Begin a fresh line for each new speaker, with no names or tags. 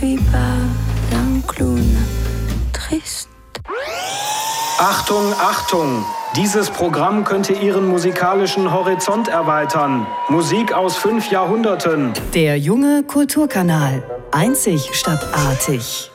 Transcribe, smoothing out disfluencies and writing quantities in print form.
Viva l'inclune triste.
Achtung, Achtung! Dieses Programm könnte Ihren musikalischen Horizont erweitern. Musik aus 5 Jahrhunderten.
Der junge Kulturkanal. Einzig statt artig.